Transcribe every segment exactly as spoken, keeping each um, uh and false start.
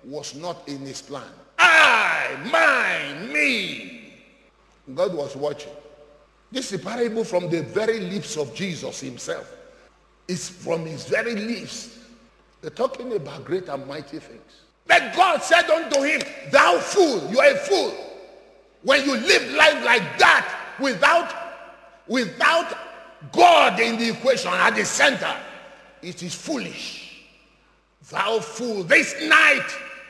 was not in his plan. I, mine, me. God was watching. This is a parable from the very lips of Jesus himself. It's from his very lips. They're talking about great and mighty things. But God said unto him, thou fool, you are a fool. When you live life like that without, without God in the equation at the center, it is foolish. Thou fool, this night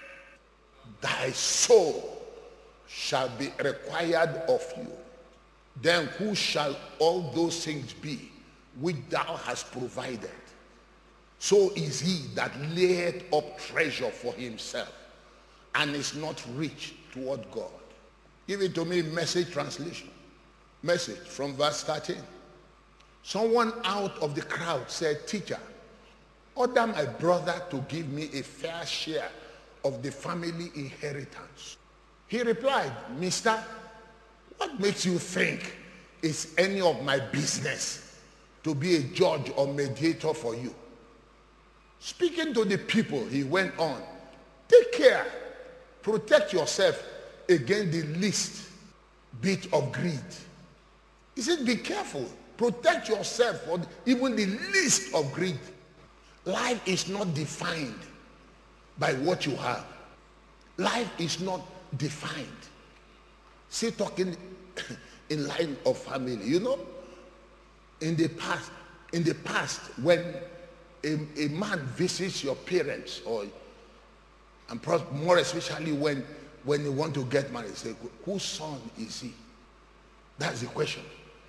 thy soul shall be required of you. Then who shall all those things be which thou hast provided? So is he that layeth up treasure for himself and is not rich toward God. Give it to me, Message translation. Message from verse thirteen. Someone out of the crowd said, teacher, order my brother to give me a fair share of the family inheritance. He replied, mister, what makes you think it's any of my business to be a judge or mediator for you? Speaking to the people, he went on, take care, protect yourself against the least bit of greed. He said, be careful, protect yourself for even the least of greed. Life is not defined by what you have. Life is not defined. See, talking in line of family, you know, in the past, in the past, when a, a man visits your parents, or and more especially when when you want to get married, say, whose son is he? That's the question.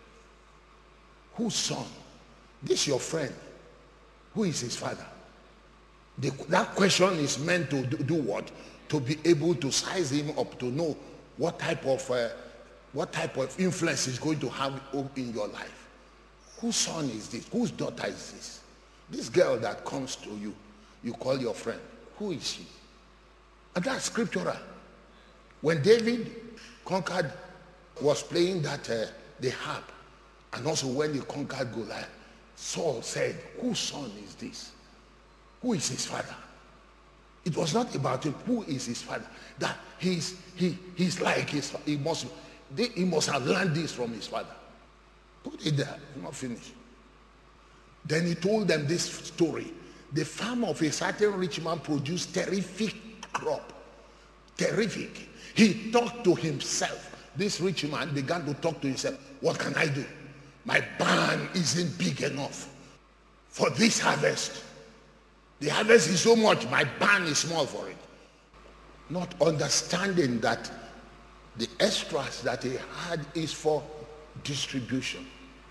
Whose son? This your friend. Who is his father? The, that question is meant to do, do what? To be able to size him up, to know what type of uh, what type of influence he's going to have in your life. Whose son is this? Whose daughter is this? This girl that comes to you, you call your friend. Who is she? And that's scriptural. When David conquered, was playing that uh, the harp, and also when he conquered Goliath, Saul said, whose son is this? Who is his father? It was not about him. Who is his father? That he's he he's like his he must they, he must have learned this from his father. Put it there. It's not finished. Then he told them this story. The farm of a certain rich man produced terrific crop. Terrific. He talked to himself. This rich man began to talk to himself. What can I do? My barn isn't big enough for this harvest. The harvest is so much, my barn is small for it. Not understanding that the extras that he had is for distribution.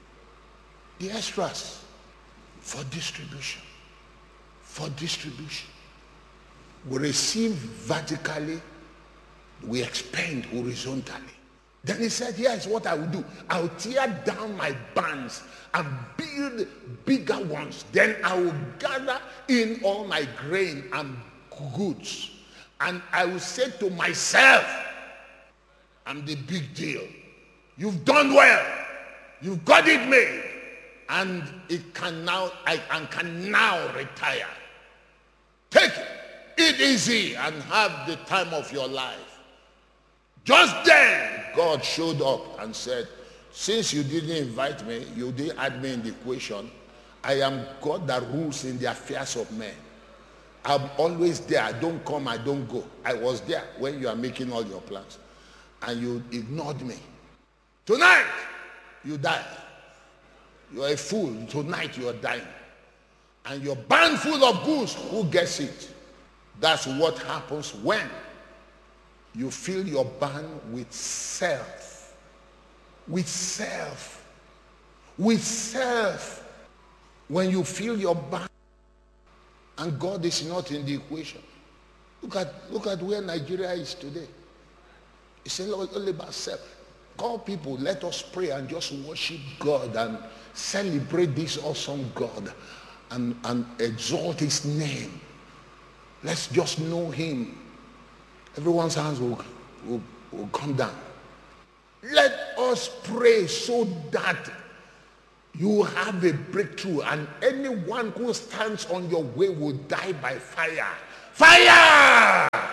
The extras for distribution. For distribution. We receive vertically, we expend horizontally. Then he said, here's what I will do. I'll tear down my barns and build bigger ones. Then I will gather in all my grain and goods. And I will say to myself, I'm the big deal. You've done well. You've got it made. And it can now, I and can now retire. Take it. Eat easy and have the time of your life. Just then, God showed up and said, since you didn't invite me, you didn't add me in the equation, I am God that rules in the affairs of men. I'm always there. I don't come, I don't go. I was there when you are making all your plans. And you ignored me. Tonight, you die. You are a fool. Tonight, you are dying. And your barn full of goods, who gets it? That's what happens when you fill your barn with self. With self. With self. When you fill your barn and God is not in the equation. Look at, look at where Nigeria is today. It's all about self. Call people, let us pray and just worship God and celebrate this awesome God and, and exalt his name. Let's just know him. Everyone's hands will, will, will come down. Let us pray so that you have a breakthrough and anyone who stands on your way will die by fire. Fire!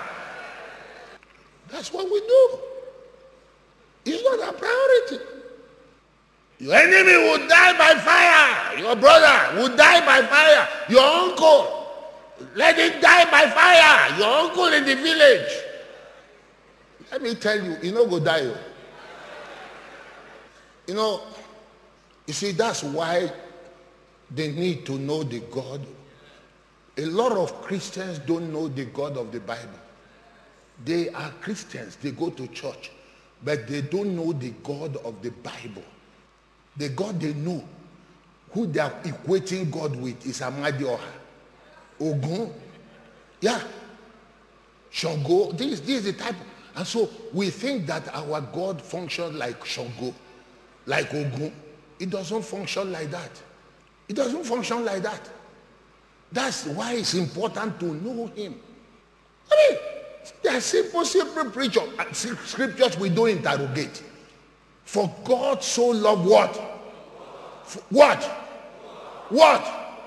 That's what we do. It's not a priority. Your enemy will die by fire. Your brother will die by fire. Your uncle, let him die by fire. Your uncle in the village. Let me tell you, you know go die. You know, you see, that's why they need to know the God. A lot of Christians don't know the God of the Bible. They are Christians. They go to church. But they don't know the God of the Bible. The God they know, who they are equating God with, is Amadioha, Ogun, yeah, Shango. This, this is the type. And so we think that our God functions like Shango, like Ogun. It doesn't function like that. It doesn't function like that. That's why it's important to know him. I mean, there are simple, simple preachers, scriptures we don't interrogate. For God so loved what? What? What?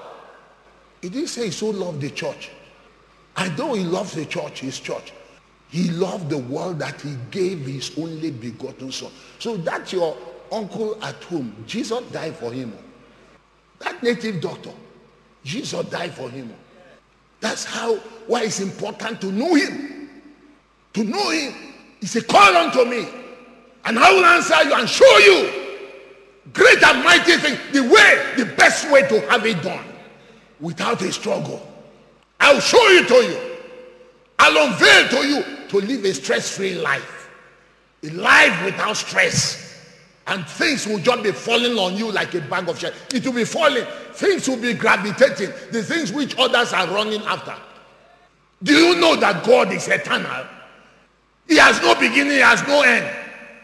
He didn't say he so loved the church. And though he loves the church, his church, he loved the world that he gave his only begotten son. So that's your uncle at home. Jesus died for him. That native doctor, Jesus died for him. That's how, why it's important to know him. To know him. He said, call unto me, and I will answer you and show you great and mighty things. The way, the best way to have it done without a struggle. I'll show you to you. I'll unveil to you to live a stress-free life. A life without stress. And things will just be falling on you like a bag of shit. It will be falling. Things will be gravitating. The things which others are running after. Do you know that God is eternal? He has no beginning, he has no end.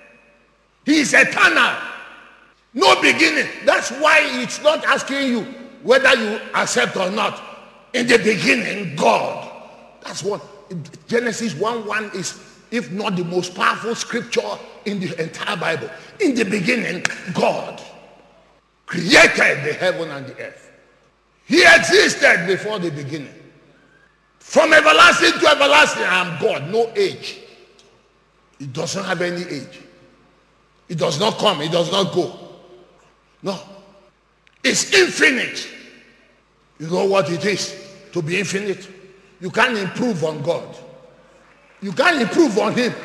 He is eternal. No beginning. That's why it's not asking you whether you accept or not. In the beginning, God. That's what Genesis one one is, if not the most powerful scripture in the entire Bible. In the beginning, God created the heaven and the earth. He existed before the beginning. From everlasting to everlasting, I am God. No age. It doesn't have any age. It does not come. It does not go. No. It's infinite. You know what it is to be infinite? You can't improve on God. You can't improve on him.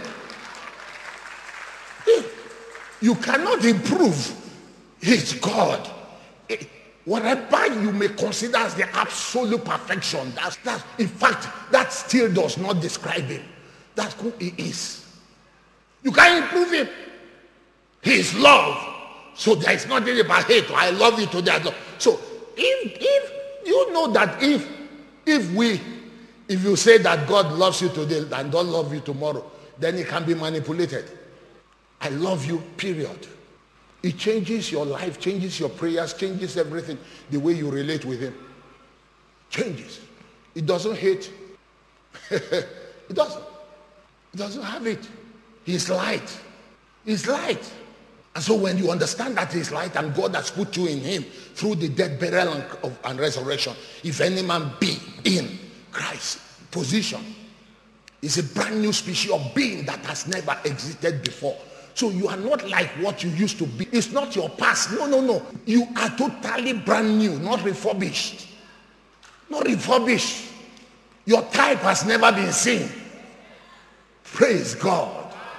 You cannot improve. He's God. Whatever you may consider as the absolute perfection, that's, that's, in fact, that still does not describe him. That's who he is. You can't improve him. He is love. So there is nothing about hate. I love you today. So if, if you know that if if we if you say that God loves you today and don't love you tomorrow, then it can be manipulated. I love you, period. It changes your life, changes your prayers, changes everything, the way you relate with him. Changes. It doesn't hate. It doesn't. It doesn't have it. He's light. He's light. And so when you understand that he's light and God has put you in him through the death, burial, and, of, and resurrection, if any man be in Christ, position is a brand new species of being that has never existed before. So you are not like what you used to be. It's not your past. No, no, no. You are totally brand new, not refurbished. Not refurbished. Your type has never been seen. Praise God.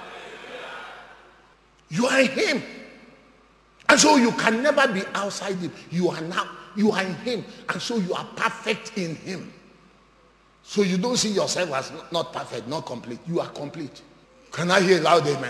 You are in him. And so you can never be outside him. You are now, you are in him. And so you are perfect in him. So you don't see yourself as not perfect, not complete. You are complete. Can I hear a loud amen?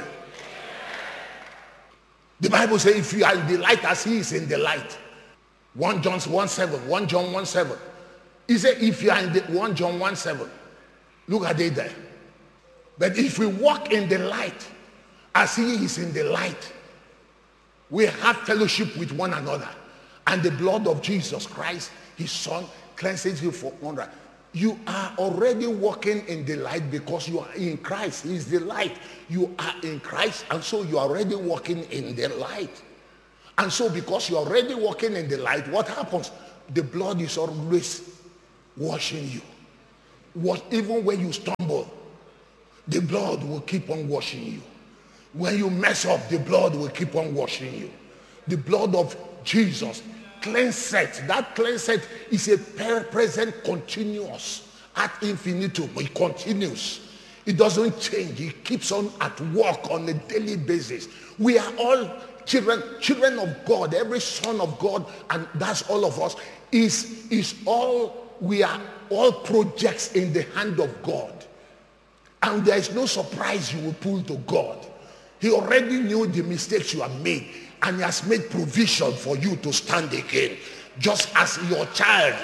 The Bible says if you are in the light as he is in the light. First John one seven. First John one seven. He said if you are in the First John one seven. Look at it there. But if we walk in the light as he is in the light, we have fellowship with one another. And the blood of Jesus Christ, his son, cleanses you from wonder. You are already walking in the light because you are in Christ. He is the light. You are in Christ, and so you are already walking in the light. And so because you are already walking in the light, what happens? The blood is always washing you. What, even when you stumble, the blood will keep on washing you. When you mess up, the blood will keep on washing you. The blood of Jesus cleanseth. That cleanseth is a present continuous ad infinitum. It continues. It doesn't change. It keeps on at work on a daily basis. We are all children, children of God. Every son of God, and that's all of us, is, is all, we are all projects in the hand of God. And there is no surprise you will pull to God. He already knew the mistakes you have made, and he has made provision for you to stand again. Just as your child.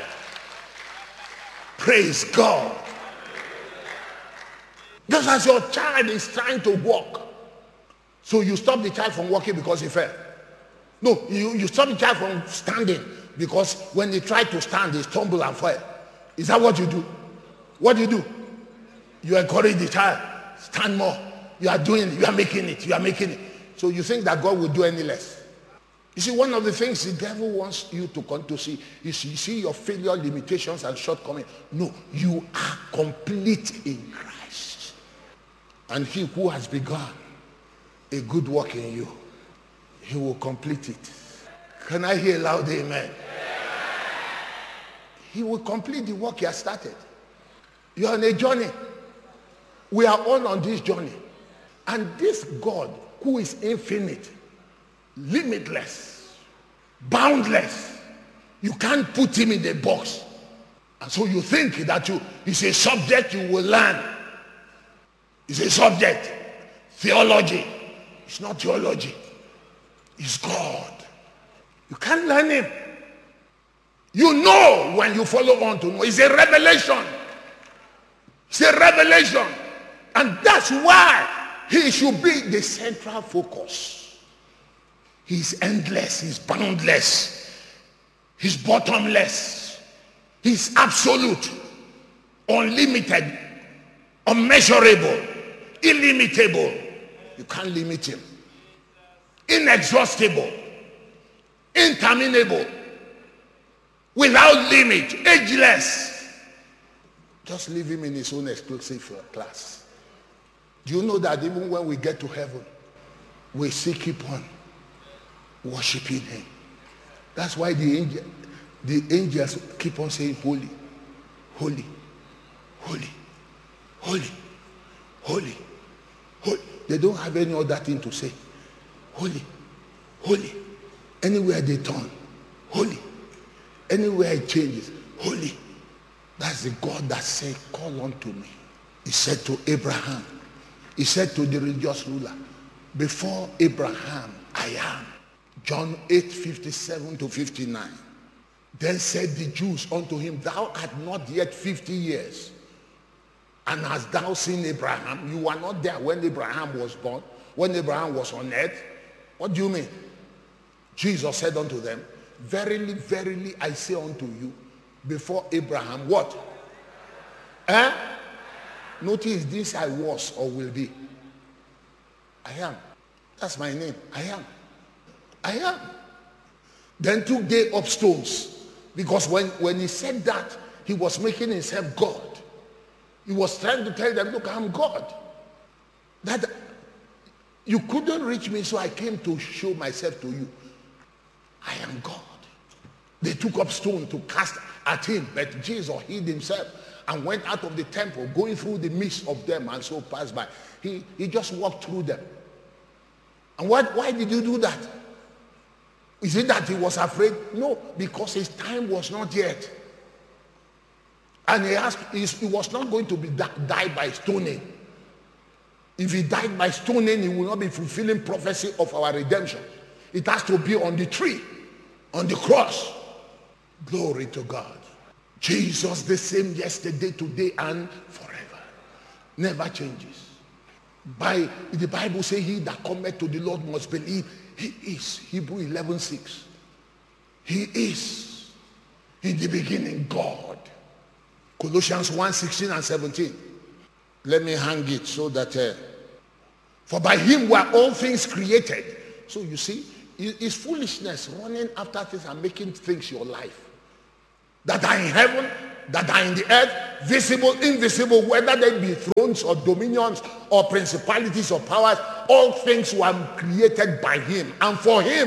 Praise God. Just as your child is trying to walk. So you stop the child from walking because he fell. No, you, you stop the child from standing because when he tried to stand, he stumbled and fell. Is that what you do? What do you do? You encourage the child. Stand more. You are doing it. You are making it. You are making it. So you think that God will do any less. You see, one of the things the devil wants you to come to see is you see your failure, limitations, and shortcomings. No, you are complete in Christ. And he who has begun a good work in you, he will complete it. Can I hear loud amen? He will complete the work he has started. You are on a journey. We are all on this journey. And this God, who is infinite, limitless, boundless, you can't put him in the box. And so you think that you is a subject you will learn. It's a subject. Theology. It's not theology. It's God. You can't learn him. You know when you follow on to know. It's a revelation. It's a revelation. And that's why he should be the central focus. He's endless. He's boundless. He's bottomless. He's absolute. Unlimited. Unmeasurable. Illimitable. You can't limit him. Inexhaustible. Interminable. Without limit. Ageless. Just leave him in his own exclusive class. Do you know that even when we get to heaven, we still keep on worshiping him? That's why the angel, the angels keep on saying holy, holy, holy, holy, holy, holy. They don't have any other thing to say. Holy, holy. Anywhere they turn, holy. Anywhere it changes, holy. That's the God that said, call unto me. He said to Abraham, he said to the religious ruler, before Abraham, I am. John eight, fifty-seven to fifty-nine. Then said the Jews unto him, thou art not yet fifty years. And hast thou seen Abraham? You were not there when Abraham was born, when Abraham was on earth. What do you mean? Jesus said unto them, verily, verily, I say unto you, before Abraham, what? Eh? Notice this I was or will be. I am. That's my name. I am. I am. Then took they up stones. Because when, when he said that, he was making himself God. He was trying to tell them, look, I'm God. That you couldn't reach me, so I came to show myself to you. I am God. They took up stone to cast at him, but Jesus hid himself and went out of the temple, going through the midst of them, and so passed by. He, he just walked through them. And what, why did he do that? Is it that he was afraid? No, because his time was not yet. And he asked, he was not going to be died by stoning. If he died by stoning, he will not be fulfilling prophecy of our redemption. It has to be on the tree, on the cross. Glory to God. Jesus the same yesterday, today, and forever. Never changes. By the Bible says he that cometh to the Lord must believe he is. Hebrew eleven six. He is in the beginning God. Colossians one sixteen and seventeen. Let me hang it so that uh, for by him were all things created. So you see, it's foolishness running after things and making things your life. That are in heaven that are in the earth, visible, invisible, whether they be thrones or dominions or principalities or powers, all things were created by him and for him.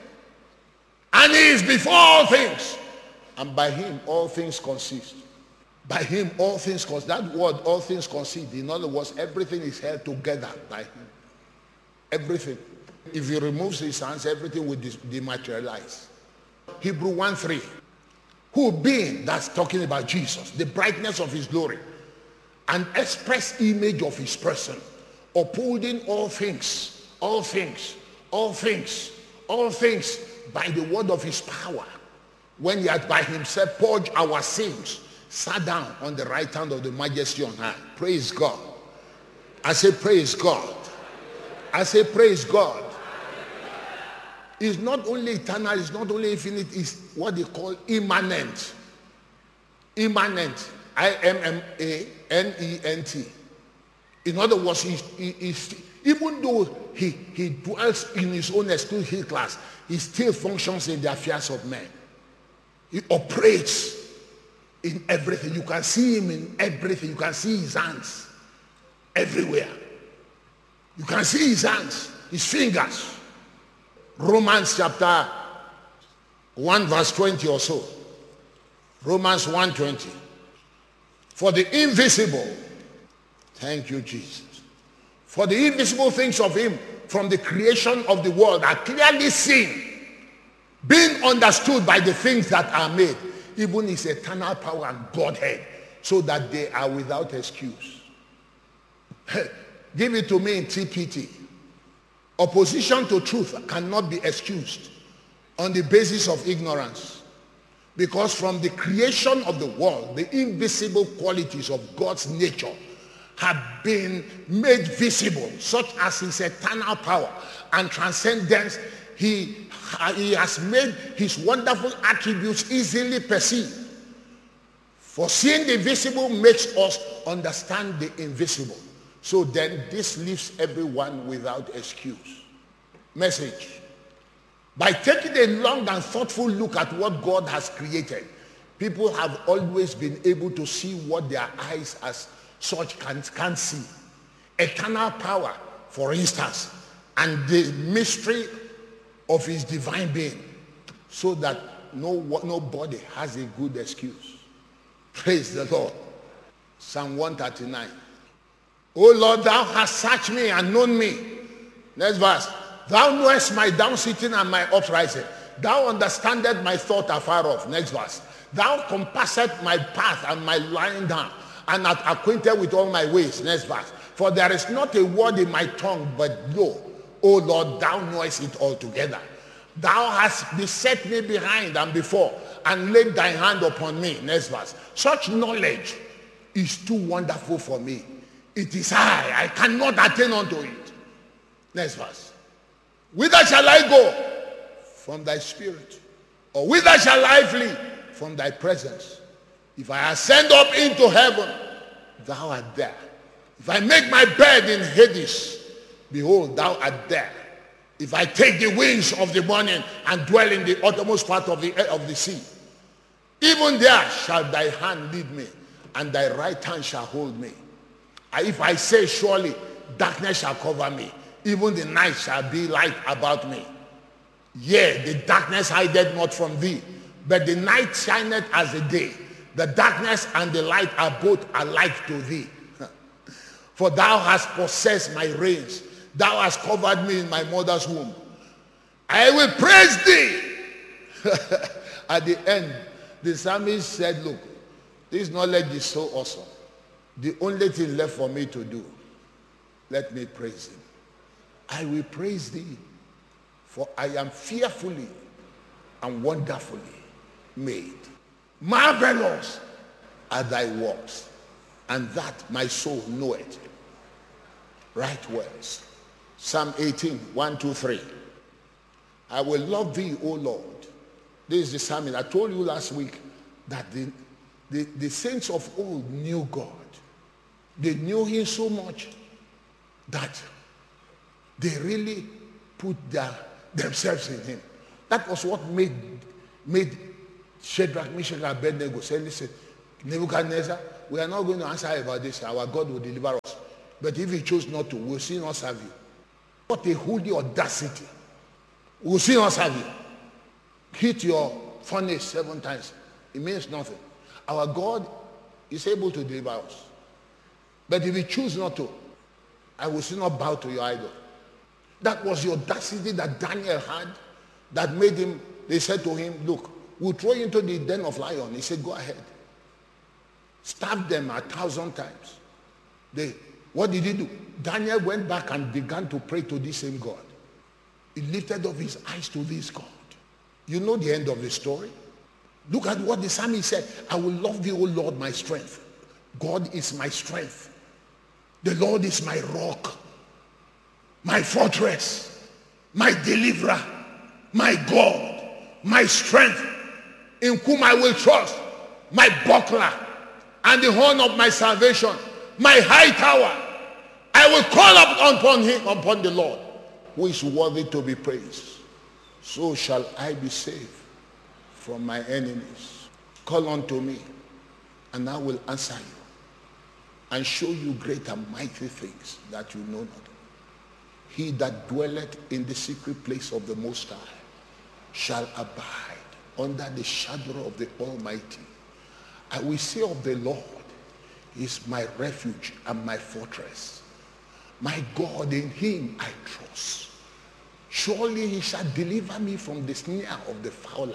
And he is before all things. And by him all things consist. By him all things consist. That word, all things consist, in other words, everything is held together by him. Everything. If he removes his hands, everything will dematerialize. Hebrew one three. Who being, that's talking about Jesus, the brightness of his glory, an express image of his person, upholding all things, all things, all things, all things by the word of his power, when he had by himself purged our sins, sat down on the right hand of the majesty on high. Praise God. I say praise God. I say praise God. It's not only eternal, it's not only infinite, it's what they call immanent. Immanent. I M M A N E N T. In other words, he's, he, he's, even though he, he dwells in his own exclusive class, he still functions in the affairs of men. He operates in everything. You can see him in everything. You can see his hands everywhere. You can see his hands, his fingers. Romans chapter one verse twenty or so. Romans one twenty. For the invisible, thank you Jesus. For the invisible things of him from the creation of the world are clearly seen, being understood by the things that are made, even his eternal power and Godhead, so that they are without excuse. Give it to me in T P T. Opposition to truth cannot be excused on the basis of ignorance, because from the creation of the world, the invisible qualities of God's nature have been made visible, such as his eternal power and transcendence. He, he has made his wonderful attributes easily perceived. For seeing the visible makes us understand the invisible. So then this leaves everyone without excuse. Message. By taking a long and thoughtful look at what God has created, people have always been able to see what their eyes as such can, can see. Eternal power, for instance, and the mystery of his divine being, so that no, nobody has a good excuse. Praise the Lord. Psalm one thirty-nine. O Lord, thou hast searched me and known me. Next verse. Thou knowest my down sitting and my uprising. Thou understandest my thought afar off. Next verse. Thou compassest my path and my lying down, and art acquainted with all my ways. Next verse. For there is not a word in my tongue, but lo, O Lord, thou knowest it altogether. Thou hast beset me behind and before, and laid thy hand upon me. Next verse. Such knowledge is too wonderful for me. It is high. I cannot attain unto it. Next verse. Whither shall I go? From thy spirit. Or whither shall I flee? From thy presence. If I ascend up into heaven, thou art there. If I make my bed in Hades, behold, thou art there. If I take the wings of the morning and dwell in the uttermost part of the, of the sea, even there shall thy hand lead me, and thy right hand shall hold me. And if I say, surely darkness shall cover me, even the night shall be light about me. Yea, the darkness hideth not from thee, but the night shineth as the day. The darkness and the light are both alike to thee. For thou hast possessed my reins. Thou hast covered me in my mother's womb. I will praise thee. At the end, the psalmist said, look, this knowledge is so awesome. The only thing left for me to do, let me praise him. I will praise thee, for I am fearfully and wonderfully made. Marvelous are thy works, and that my soul knoweth right words. Psalm eighteen, one, two, three. I will love thee, O Lord. This is the psalmist. I told you last week that the, the, the saints of old knew God. They knew him so much that they really put their, themselves in him. That was what made, made Shadrach, Meshach, and Abednego say, listen, Nebuchadnezzar, we are not going to answer about this. Our God will deliver us. But if he chose not to, we'll still not serve you. What a holy audacity. We'll still not serve you. Hit your furnace seven times. It means nothing. Our God is able to deliver us. But if he choose not to, I will still not bow to your idol. That was the audacity that Daniel had that made him, they said to him, look, we'll throw you into the den of lions. He said, go ahead. Stab them a thousand times. They, what did he do? Daniel went back and began to pray to this same God. He lifted up his eyes to this God. You know the end of the story. Look at what the psalmist said. I will love thee, O Lord, my strength. God is my strength. The Lord is my rock, my fortress, my deliverer, my God, my strength, in whom I will trust, my buckler, and the horn of my salvation, my high tower. I will call up upon him, upon the Lord, who is worthy to be praised. So shall I be saved from my enemies. Call unto me, and I will answer you, and show you great and mighty things that you know not. He that dwelleth in the secret place of the Most High shall abide under the shadow of the Almighty. I will say of the Lord, he is my refuge and my fortress. My God, in him I trust. Surely he shall deliver me from the snare of the fowler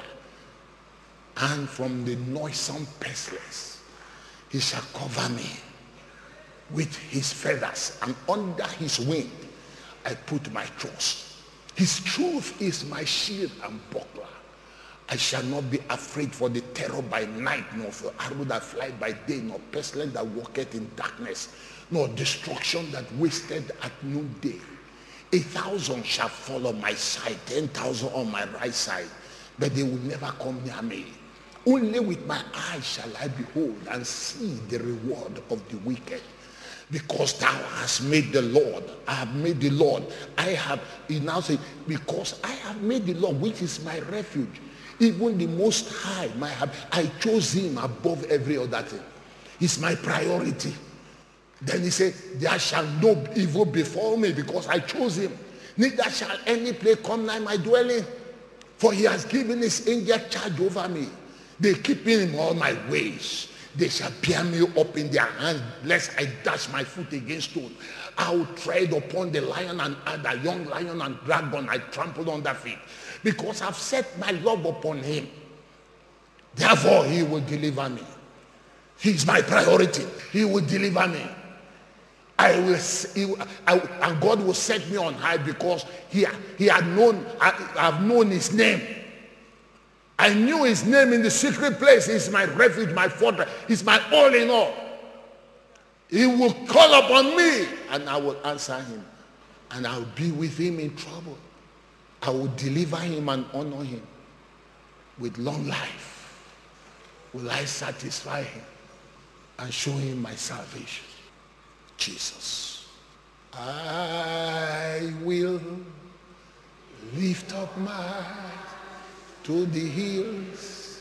and from the noisome pestilence. He shall cover me with his feathers, and under his wing I put my trust. His truth is my shield and buckler. I shall not be afraid for the terror by night, nor for arrow that fly by day, nor pestilence that walketh in darkness, nor destruction that wasted at noonday. A thousand shall fall on my side, ten thousand on my right side, but they will never come near me. Only with my eyes shall I behold and see the reward of the wicked. Because thou hast made the Lord, I have made the Lord, I have, he now says, because I have made the Lord, which is my refuge, even the Most High, my, I chose him above every other thing. He's my priority. Then he said, there shall no evil befall me, because I chose him. Neither shall any plague come nigh my dwelling, for he has given his angel charge over me. They keep me in all my ways. They shall bear me up in their hands, lest I dash my foot against stone. I will tread upon the lion and adder, young lion and dragon I trample on their feet, because I've set my love upon him. Therefore he will deliver me. He's my priority. He will deliver me. I will, he will I, and God will set me on high, because he, he had known, I, I've known his name. I knew his name in the secret place. He's my refuge, my fortress. He's my all in all. He will call upon me, and I will answer him. And I will be with him in trouble. I will deliver him and honor him. With long life will I satisfy him and show him my salvation. Jesus. I will lift up my to the hills,